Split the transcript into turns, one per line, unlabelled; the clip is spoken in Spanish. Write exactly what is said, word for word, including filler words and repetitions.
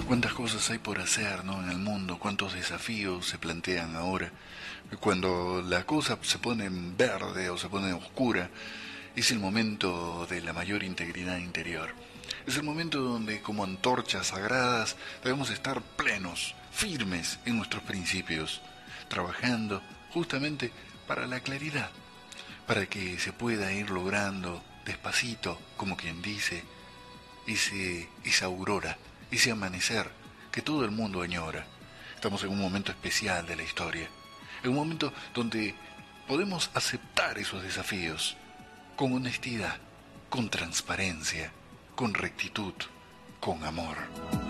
Cuántas cosas hay por hacer, ¿no? En el mundo, cuántos desafíos se plantean ahora. Cuando la cosa se pone en verde o se pone oscura, es el momento de la mayor integridad interior. Es el momento donde, como antorchas sagradas, debemos estar plenos, firmes en nuestros principios, trabajando justamente para la claridad, para que se pueda ir logrando despacito, como quien dice, ese, esa aurora, ese amanecer que todo el mundo añora. Estamos en un momento especial de la historia, en un momento donde podemos aceptar esos desafíos con honestidad, con transparencia, con rectitud, con amor.